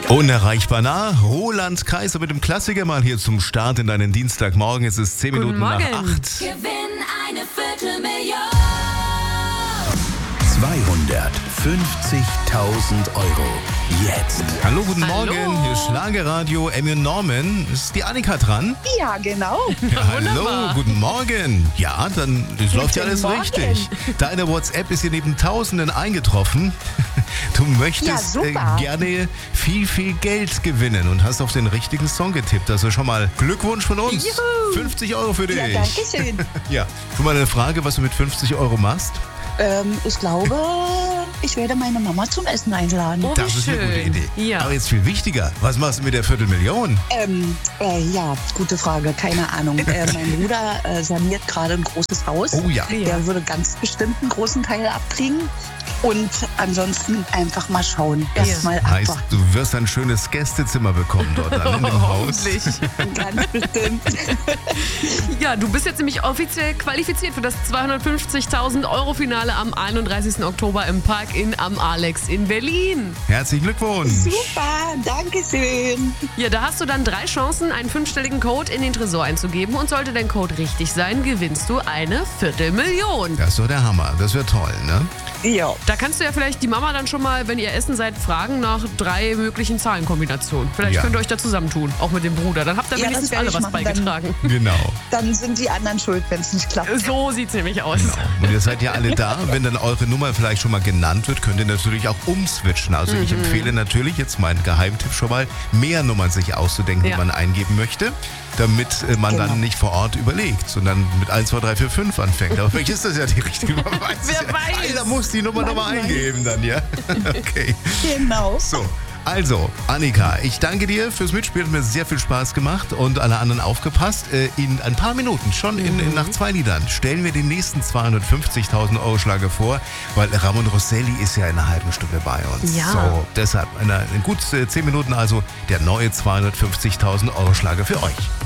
Unerreichbar nah, Roland Kaiser mit dem Klassiker mal hier zum Start in deinen Dienstagmorgen. Es ist 10 Minuten nach 8. Gewinn eine Viertelmillion. 250.000 Euro. Jetzt. Hallo, guten Morgen. Hier ist Schlagerradio Emmy und Norman. Ist die Annika dran? Ja, genau. Ja, hallo, guten Morgen. Ja, dann läuft ja alles Morgen. richtig. Deine WhatsApp ist hier neben Tausenden eingetroffen. Du möchtest super. gerne viel, viel Geld gewinnen und hast auf den richtigen Song getippt. Also schon mal Glückwunsch von uns. Juhu. 50 Euro für dich. Ja, danke schön. Ja, schon mal eine Frage, was du mit 50 Euro machst? Ich glaube, ich werde meine Mama zum Essen einladen. Oh, Das ist eine gute schön. Idee. Ja. Aber jetzt viel wichtiger, was machst du mit der Viertelmillion? Ja, gute Frage, keine Ahnung. Mein Bruder saniert gerade ein großes Haus. Oh ja. Der würde ganz bestimmt einen großen Teil abkriegen. Und ansonsten einfach mal schauen. Erstmal Heißt, abwarten. du wirst ein schönes Gästezimmer bekommen dort dann in dem Haus. Hoffentlich. Ganz bestimmt. Ja, du bist jetzt nämlich offiziell qualifiziert für das 250.000 Euro Finale am 31. Oktober im Park am Alex in Berlin. Herzlichen Glückwunsch. Super, danke schön. Ja, da hast du dann 3 Chancen, einen 5-stelligen Code in den Tresor einzugeben. Und sollte dein Code richtig sein, gewinnst du eine Viertelmillion. Das ist doch der Hammer. Das wäre toll, ne? Ja. Da kannst du ja vielleicht die Mama dann schon mal, wenn ihr essen seid, fragen nach 3 möglichen Zahlenkombinationen. Vielleicht Ja. könnt ihr euch da zusammentun, auch mit dem Bruder. Dann habt ihr Ja, wenigstens das werde alle ich was machen. beigetragen. Genau. Dann sind die anderen schuld, wenn es nicht klappt. So sieht's nämlich aus. Und ihr seid ja alle da. Wenn dann eure Nummer vielleicht schon mal genannt wird, könnt ihr natürlich auch umswitchen. Also ich empfehle natürlich, jetzt mein Geheimtipp schon mal, mehr Nummern sich auszudenken, Ja. die man eingeben möchte, damit man Genau. dann nicht vor Ort überlegt, sondern mit 1, 2, 3, 4, 5 anfängt. Aber vielleicht ist das ja die richtige Nummer. Wer weiß. Einer muss die Nummer nochmal eingeben dann, ja? Okay. Genau. So, also, Annika, ich danke dir fürs Mitspielen. Hat mir sehr viel Spaß gemacht und alle anderen aufgepasst. In ein paar Minuten, schon nach 2 Liedern, stellen wir den nächsten 250.000 Euro Schlager vor, weil Ramon Rosselli ist ja in einer halben Stunde bei uns. Ja. So, deshalb in gut 10 Minuten also der neue 250.000 Euro Schlager für euch.